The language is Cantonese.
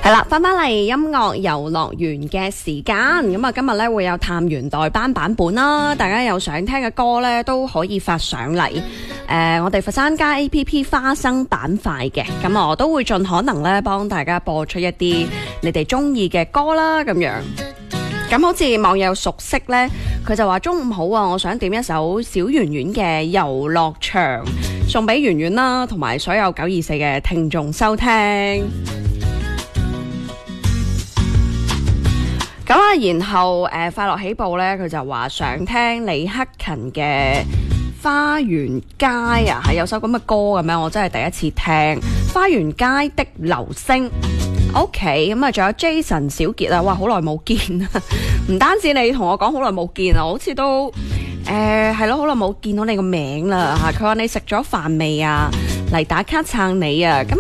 係啦，翻嚟音樂遊樂園嘅時間，咁啊今日咧會有探員代班版本啦，大家有想聽嘅歌咧都可以發上嚟。我哋佛山街 APP 花生板塊嘅，咁我都會盡可能咧幫大家播出一啲你哋中意嘅歌啦，咁樣。咁好似網友熟悉呢，佢就話中午好啊，我想點一首小圓圓嘅《遊樂場》，送俾圓圓啦，同埋所有924嘅聽眾收聽。咁啊，然後快樂起步呢，佢就話想聽李克勤嘅《花園街》啊，係有首咁嘅歌咁樣，我真係第一次聽《花園街的流星》。OK， 咁啊，仲有 Jason 小傑啊，哇，好耐冇見啊！唔單止你同我講好耐冇見啊，好似都係咯，好耐冇見到你個名啦嚇。佢話你食咗飯未啊？嚟打卡撐你啊！